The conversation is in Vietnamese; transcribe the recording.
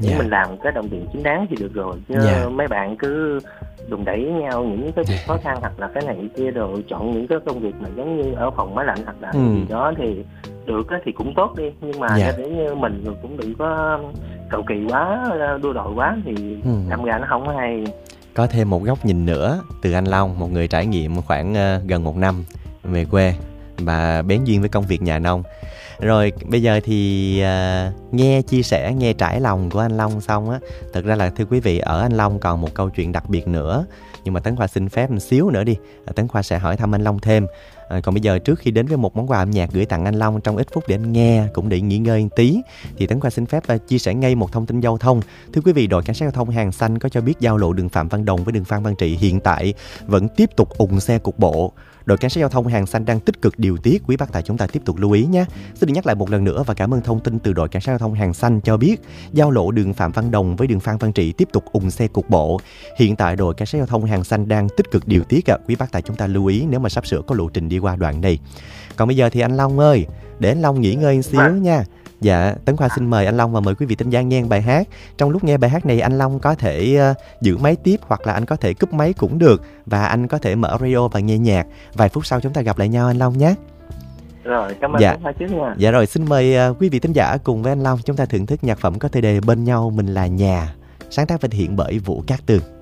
Nếu mình làm cái đồng tiền chính đáng thì được rồi, chứ mấy bạn cứ đùn đẩy nhau những cái việc khó khăn hoặc là cái này cái kia, rồi chọn những cái công việc mà giống như ở phòng máy lạnh hoặc là gì đó thì được thì cũng tốt đi, nhưng mà để như mình cũng đừng có cầu kỳ quá, đua đòi quá thì làm ra nó không hay. Có thêm một góc nhìn nữa từ anh Long, một người trải nghiệm khoảng gần 1 năm về quê và bén duyên với công việc nhà nông. Rồi bây giờ thì nghe chia sẻ, nghe trải lòng của anh Long xong á, thực ra là thưa quý vị, ở anh Long còn một câu chuyện đặc biệt nữa. Nhưng mà Tấn Khoa xin phép một xíu nữa đi, Tấn Khoa sẽ hỏi thăm anh Long thêm. Còn bây giờ trước khi đến với một món quà âm nhạc gửi tặng anh Long trong ít phút để anh nghe, cũng để nghỉ ngơi một tí, thì Tấn Khoa xin phép chia sẻ ngay một thông tin giao thông. Thưa quý vị, đội cảnh sát giao thông Hàng Xanh có cho biết giao lộ đường Phạm Văn Đồng với đường Phan Văn Trị hiện tại vẫn tiếp tục ùn xe cục bộ. Đội cảnh sát giao thông Hàng Xanh đang tích cực điều tiết, quý bác tài chúng ta tiếp tục lưu ý nhé. Xin được nhắc lại một lần nữa và cảm ơn thông tin từ đội cảnh sát giao thông Hàng Xanh cho biết giao lộ đường Phạm Văn Đồng với đường Phan Văn Trị tiếp tục ùn xe cục bộ. Hiện tại đội cảnh sát giao thông Hàng Xanh đang tích cực điều tiết, quý bác tài chúng ta lưu ý nếu mà sắp sửa có lộ trình đi qua đoạn này. Còn bây giờ thì anh Long ơi, để anh Long nghỉ ngơi một xíu nha. Dạ, Tấn Khoa xin mời anh Long và mời quý vị thính giả nghe bài hát. Trong lúc nghe bài hát này, anh Long có thể giữ máy tiếp hoặc là anh có thể cúp máy cũng được, và anh có thể mở radio và nghe nhạc. Vài phút sau chúng ta gặp lại nhau anh Long nhé. Rồi, cảm ơn Tấn Khoa trước nha. Dạ rồi, xin mời quý vị thính giả cùng với anh Long chúng ta thưởng thức nhạc phẩm có tựa đề Bên nhau mình là nhà, sáng tác và thực hiện bởi Vũ Cát Tường.